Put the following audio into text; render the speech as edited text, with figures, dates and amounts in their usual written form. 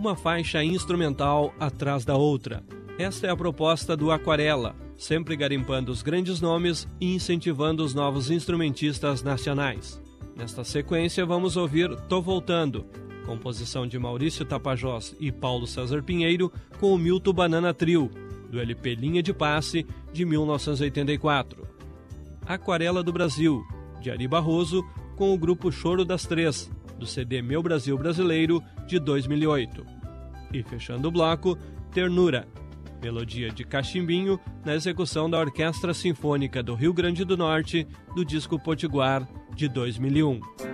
uma faixa instrumental atrás da outra. Esta é a proposta do Aquarela, sempre garimpando os grandes nomes e incentivando os novos instrumentistas nacionais. Nesta sequência vamos ouvir Tô Voltando, composição de Maurício Tapajós e Paulo César Pinheiro com o Milton Banana Trio, do LP Linha de Passe, de 1984. Aquarela do Brasil, de Ari Barroso, com o grupo Choro das Três, do CD Meu Brasil Brasileiro, de 2008. E fechando o bloco, Ternura, melodia de cachimbinho na execução da Orquestra Sinfônica do Rio Grande do Norte, do disco Potiguar, de 2001.